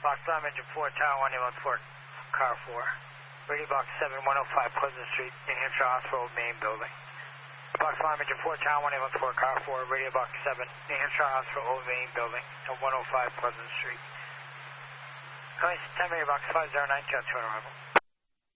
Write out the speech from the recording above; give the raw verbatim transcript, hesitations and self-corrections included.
Box five, engine four, tower one, one four, car four. Radio box seven, one oh five Pleasant Street, New Hampshire Hospital, main building. Box five, engine four, tower one, one four, car four, radio box seven, New Hampshire Hospital, main building, at one oh five Pleasant Street. Calling ten, radio box five zero nine, two on arrival.